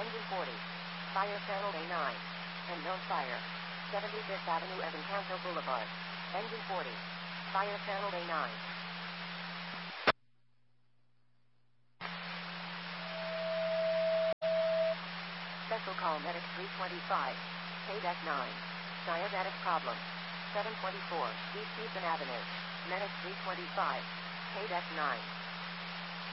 Engine 40. Fire channel A9. And known fire. 75th Avenue Evan Canto Boulevard. Engine 40. Fire channel A9. Special call medic 325. KDEC 9. Diabetic problem. 724 East Houston Avenue. Medic 325. KDEC 9.